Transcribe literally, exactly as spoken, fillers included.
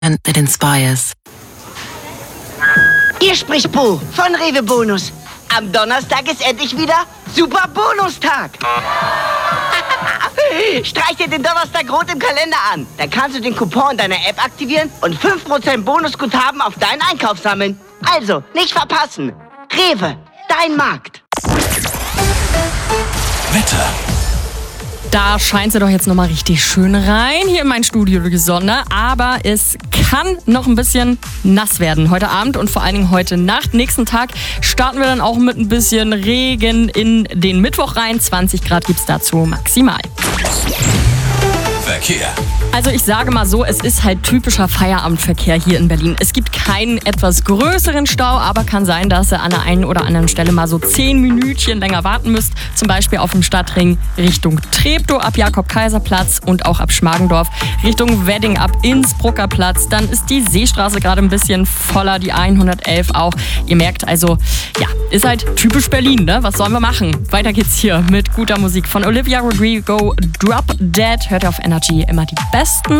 that inspires. Hier spricht Bo von Rewe Bonus. Am Donnerstag ist endlich wieder Super Bonustag. Streich dir den Donnerstag rot im Kalender an. Dann kannst du den Coupon deiner App aktivieren und fünf Prozent Bonusguthaben auf deinen Einkauf sammeln. Also, nicht verpassen. Rewe, dein Markt. Wetter. Da scheint sie doch jetzt nochmal richtig schön rein hier in mein Studio, die Sonne. Aber es kann noch ein bisschen nass werden heute Abend und vor allen Dingen heute Nacht. Nächsten Tag starten wir dann auch mit ein bisschen Regen in den Mittwoch rein. zwanzig Grad gibt's dazu maximal. Verkehr. Also ich sage mal so, es ist halt typischer Feierabendverkehr hier in Berlin. Es gibt keinen etwas größeren Stau, aber kann sein, dass ihr an der einen oder anderen Stelle mal so zehn Minütchen länger warten müsst. Zum Beispiel auf dem Stadtring Richtung Treptow ab Jakob-Kaiser-Platz und auch ab Schmargendorf Richtung Wedding ab Innsbrucker Platz. Dann ist die Seestraße gerade ein bisschen voller, die hundertelf auch. Ihr merkt also, ja, ist halt typisch Berlin, ne? Was sollen wir machen? Weiter geht's hier mit guter Musik von Olivia Rodrigo, Drop Dead. Hört ihr auf Energy immer die besten